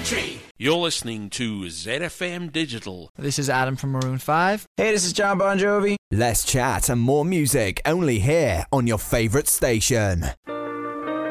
country. You're listening to ZFM Digital. This is Adam from Maroon 5. Hey, this is John Bon Jovi. Less chat and more music only here on your favourite station.